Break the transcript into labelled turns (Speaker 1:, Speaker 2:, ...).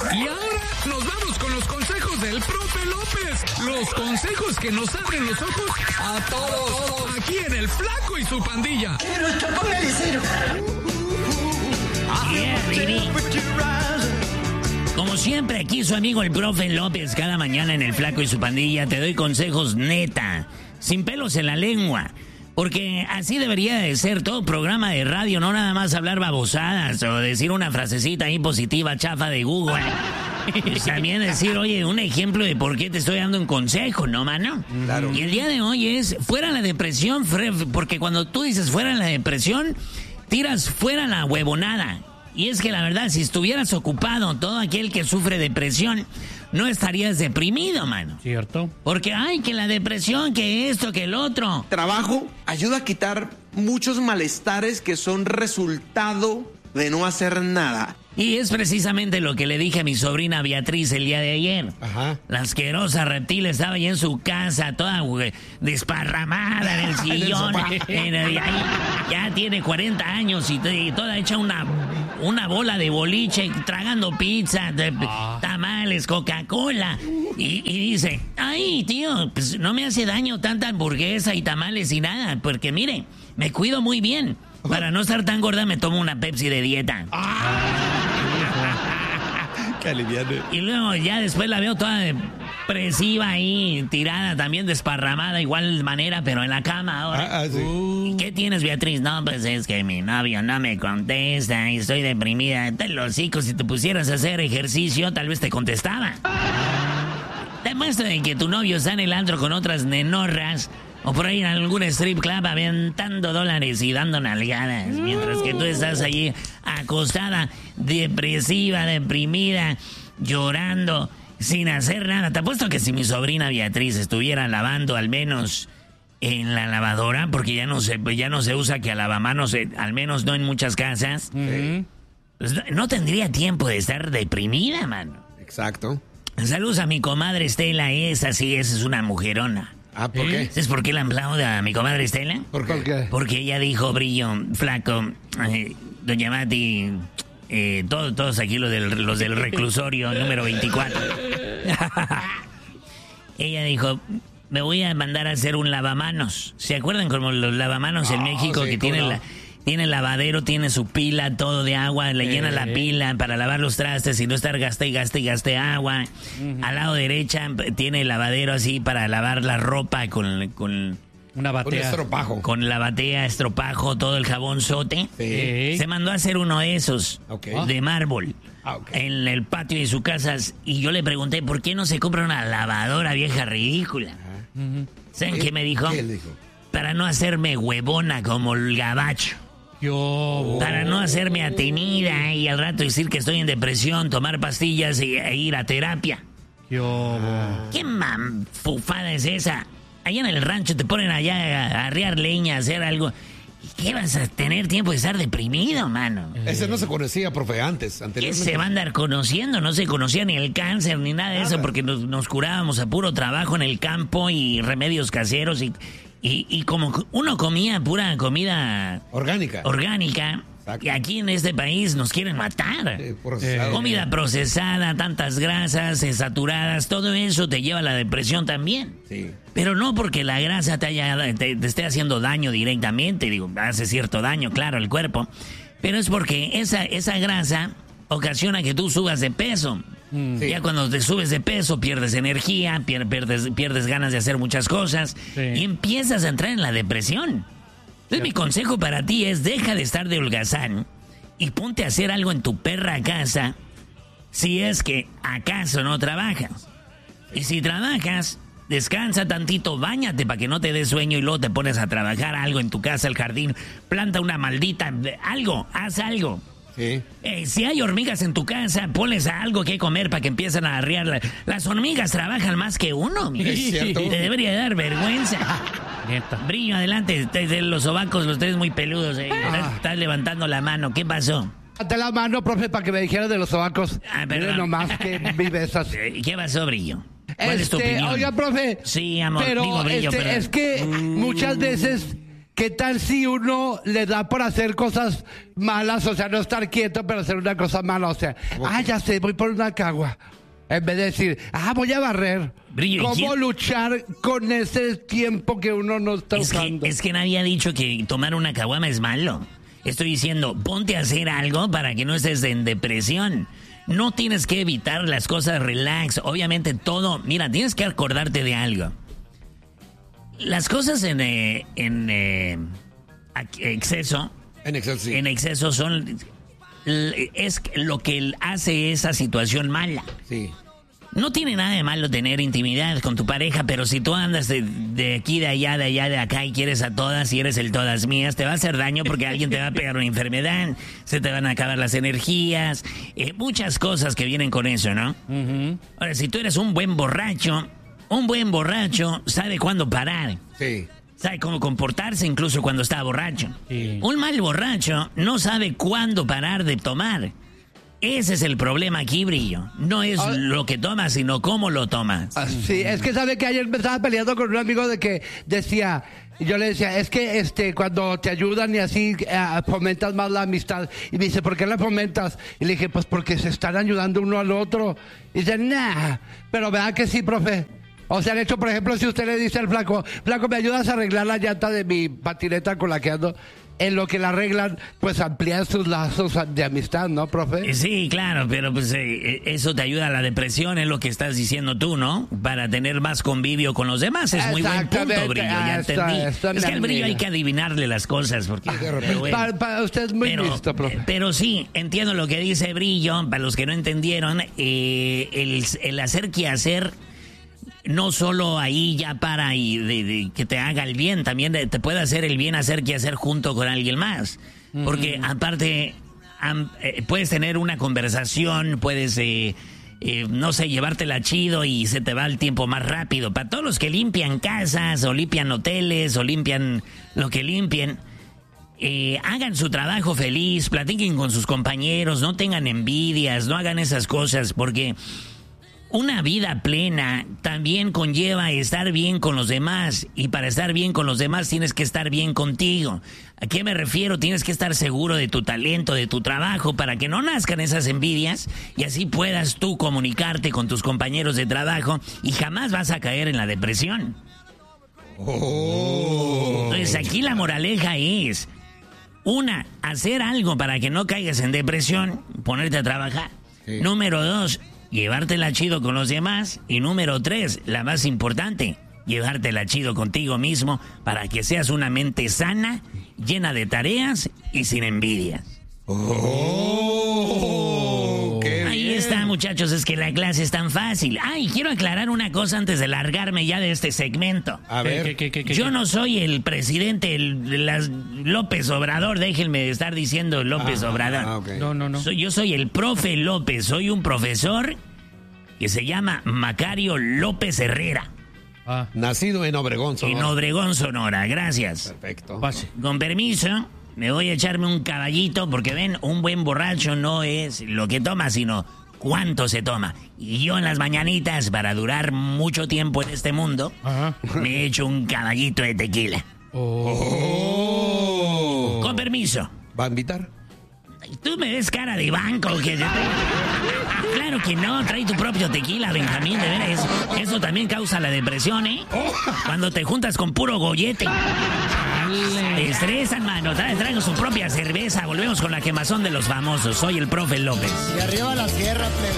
Speaker 1: Y ahora nos vamos con los consejos del profe López. Los consejos que nos abren los ojos a todos. Aquí en El Flaco y su Pandilla.
Speaker 2: Pero esto, póngale cero.
Speaker 3: Como siempre, aquí su amigo el profe López, cada mañana en El Flaco y su Pandilla, te doy consejos neta, sin pelos en la lengua. Porque así debería de ser todo programa de radio, no nada más hablar babosadas o decir una frasecita ahí positiva, chafa de Google. Pues también decir, oye, un ejemplo de por qué te estoy dando un consejo, ¿no, mano?
Speaker 4: Claro.
Speaker 3: Y el día de hoy es fuera la depresión, porque cuando tú dices fuera la depresión, tiras fuera la huevonada. Y es que la verdad, si estuvieras ocupado, todo aquel que sufre depresión, no estarías deprimido, mano.
Speaker 5: ¿Cierto?
Speaker 3: Porque, ay, que la depresión, que esto, que el otro.
Speaker 4: Trabajo ayuda a quitar muchos malestares que son resultado de no hacer nada.
Speaker 3: Y es precisamente lo que le dije a mi sobrina Beatriz el día de ayer.
Speaker 4: Ajá.
Speaker 3: La asquerosa reptil estaba ahí en su casa, toda desparramada en el sillón. Ya tiene 40 años y toda hecha una bola de boliche, tragando pizza, tamales, Coca-Cola. Y dice, ay, tío, pues no me hace daño tanta hamburguesa y tamales y nada, porque mire, me cuido muy bien. Para no estar tan gorda me tomo una Pepsi de dieta.
Speaker 4: Qué aliviante.
Speaker 3: Y luego ya después la veo toda depresiva ahí, tirada, también desparramada, igual manera, pero en la cama ahora.
Speaker 4: Sí.
Speaker 3: ¿Y qué tienes, Beatriz? No, pues es que mi novio no me contesta y estoy deprimida. Te lo hocico, si te pusieras a hacer ejercicio, tal vez te contestaba. Te muestro de que tu novio está en el antro con otras nenorras o por ahí en algún strip club aventando dólares y dando nalgadas, mientras que tú estás allí acostada, depresiva, deprimida, llorando, sin hacer nada. Te apuesto que si mi sobrina Beatriz estuviera lavando al menos en la lavadora, porque ya no se usa que a lavamanos, al menos no en muchas casas, pues no tendría tiempo de estar deprimida, mano.
Speaker 4: Exacto.
Speaker 3: Saludos a mi comadre Estela, esa es una mujerona.
Speaker 4: ¿Por qué?
Speaker 3: ¿Sabes por qué la aplaudo a mi comadre Estela?
Speaker 4: ¿Por qué?
Speaker 3: Porque ella dijo, Brillo, Flaco, doña Mati, todos aquí los del reclusorio número 24. Ella dijo, me voy a mandar a hacer un lavamanos. ¿Se acuerdan como los lavamanos en México
Speaker 4: sí,
Speaker 3: que tiene lavadero, tiene su pila, todo de agua, le llena la pila para lavar los trastes y no estar gaste agua? Al lado derecha tiene el lavadero así para lavar la ropa con
Speaker 5: una batea.
Speaker 4: Con estropajo.
Speaker 3: Con la batea, estropajo, todo el jabón sote.
Speaker 4: Sí.
Speaker 3: Se mandó a hacer uno de esos, de mármol, en el patio de su casa. Y yo le pregunté, ¿por qué no se compra una lavadora vieja ridícula? ¿Saben qué me dijo?
Speaker 4: ¿Qué le dijo?
Speaker 3: Para no hacerme huevona como el gabacho. Para no hacerme atenida y al rato decir que estoy en depresión, tomar pastillas e ir a terapia. ¿Qué fufada es esa? Allá en el rancho te ponen allá a arriar leña, a hacer algo. ¿Y qué vas a tener tiempo de estar deprimido, mano?
Speaker 4: Ese no se conocía, profe, antes.
Speaker 3: ¿Qué se va a andar conociendo? No se conocía ni el cáncer ni nada de eso, porque nos curábamos a puro trabajo en el campo y remedios caseros y como uno comía pura comida orgánica. Y aquí en este país nos quieren matar. Comida procesada, tantas grasas, saturadas, todo eso te lleva a la depresión también.
Speaker 4: Sí.
Speaker 3: Pero no porque la grasa te esté haciendo daño directamente, digo, hace cierto daño, claro, al cuerpo. Pero es porque esa grasa ocasiona que tú subas de peso. Sí. Ya cuando te subes de peso pierdes energía, pierdes ganas de hacer muchas cosas y empiezas a entrar en la depresión. Entonces mi consejo para ti es deja de estar de holgazán y ponte a hacer algo en tu perra casa si es que acaso no trabajas. Y si trabajas, descansa tantito, báñate para que no te dé sueño y luego te pones a trabajar algo en tu casa, el jardín, planta una maldita, haz algo.
Speaker 4: Sí.
Speaker 3: Si hay hormigas en tu casa, ponles algo que comer para que empiecen a arriar. Las hormigas trabajan más que uno, mira.
Speaker 4: Es cierto.
Speaker 3: Te debería dar vergüenza.
Speaker 5: Neta.
Speaker 3: Brillo, adelante. Los sobacos, los tres muy peludos. Estás levantando la mano. ¿Qué pasó?
Speaker 6: Levanté la mano, profe, para que me dijera de los sobacos.
Speaker 3: Perdón.
Speaker 6: Nomás que vivezas.
Speaker 3: ¿Qué pasó, Brillo? ¿Cuál es tu opinión?
Speaker 6: Oiga, profe.
Speaker 3: Sí, amor.
Speaker 6: Pero,
Speaker 3: Digo, Brillo, pero...
Speaker 6: es que muchas veces ¿qué tal si uno le da por hacer cosas malas? O sea, no estar quieto, pero hacer una cosa mala. O sea, ya sé, voy por una cagua. En vez de decir, voy a barrer.
Speaker 3: Brillo,
Speaker 6: ¿Cómo luchar con ese tiempo que uno no está usando?
Speaker 3: Es que nadie ha dicho que tomar una caguama es malo. Estoy diciendo, ponte a hacer algo para que no estés en depresión. No tienes que evitar las cosas relax. Obviamente todo... Mira, tienes que acordarte de algo. Las cosas en exceso...
Speaker 2: En exceso, sí.
Speaker 3: En exceso son... Es lo que hace esa situación mala.
Speaker 2: Sí.
Speaker 3: No tiene nada de malo tener intimidad con tu pareja, pero si tú andas de aquí, de allá, de acá y quieres a todas y eres el todas mías, te va a hacer daño porque alguien te va a pegar una enfermedad, se te van a acabar las energías, muchas cosas que vienen con eso, ¿no? Uh-huh. Ahora, si tú eres un buen borracho sabe cuándo parar.
Speaker 2: Sí.
Speaker 3: Sabe cómo comportarse incluso cuando está borracho. Sí. Un mal borracho no sabe cuándo parar de tomar. Ese es el problema aquí, Brillo. No es lo que tomas, sino cómo lo tomas.
Speaker 6: Sí, es que sabe que ayer me estaba peleando con un amigo de que decía... Yo le decía, es que cuando te ayudan y así fomentas más la amistad. Y me dice, ¿por qué la fomentas? Y le dije, pues porque se están ayudando uno al otro. Y dice, pero vea que sí, profe. O sea, de hecho, por ejemplo, si usted le dice al flaco, ¿me ayudas a arreglar la llanta de mi patineta con la que ando? En lo que la arreglan, pues amplían sus lazos de amistad, ¿no, profe?
Speaker 3: Sí, claro, pero pues eso te ayuda a la depresión, es lo que estás diciendo tú, ¿no? Para tener más convivio con los demás. Es muy buen punto, Brillo, ya entendí. Es que al Brillo hay que adivinarle las cosas, porque...
Speaker 6: Bueno, para usted es muy listo, profe.
Speaker 3: Pero sí, entiendo lo que dice Brillo, para los que no entendieron, el hacer quehacer... No solo ahí ya para y que te haga el bien, también te puede hacer el bien hacer que hacer junto con alguien más. Porque aparte puedes tener una conversación, puedes, no sé, llevártela chido y se te va el tiempo más rápido. Para todos los que limpian casas o limpian hoteles o limpian lo que limpien, hagan su trabajo feliz, platiquen con sus compañeros, no tengan envidias, no hagan esas cosas porque... Una vida plena también conlleva estar bien con los demás y para estar bien con los demás tienes que estar bien contigo. ¿A qué me refiero? Tienes que estar seguro de tu talento, de tu trabajo para que no nazcan esas envidias y así puedas tú comunicarte con tus compañeros de trabajo y jamás vas a caer en la depresión. Entonces aquí la moraleja es, hacer algo para que no caigas en depresión, ponerte a trabajar. Sí. Número 2, llevártela chido con los demás. Y número 3, la más importante, llevártela chido contigo mismo para que seas una mente sana, llena de tareas y sin envidias. Ahí está, muchachos, es que la clase es tan fácil. Y quiero aclarar una cosa antes de largarme ya de este segmento.
Speaker 2: A ver.
Speaker 3: Yo no soy el presidente López Obrador, déjenme de estar diciendo López Obrador.
Speaker 2: Okay.
Speaker 5: No.
Speaker 3: Yo soy el profe López, soy un profesor que se llama Macario López Herrera.
Speaker 2: Nacido en Obregón, Sonora.
Speaker 3: En Obregón, Sonora, gracias.
Speaker 2: Perfecto.
Speaker 3: Con permiso, me voy a echarme un caballito porque ven, un buen borracho no es lo que toma, sino cuánto se toma. Y yo en las mañanitas, para durar mucho tiempo en este mundo, me echo un caballito de tequila. Con permiso.
Speaker 2: ¿Va a invitar?
Speaker 3: ¿Tú me ves cara de banco? Claro que no, trae tu propio tequila, Benjamín, de veras. Eso también causa la depresión, ¿eh? Cuando te juntas con puro gollete. Te estresan, mano. Traigan su propia cerveza. Volvemos con la quemazón de los famosos. Soy el profe López.
Speaker 7: Y arriba la sierra, plebe.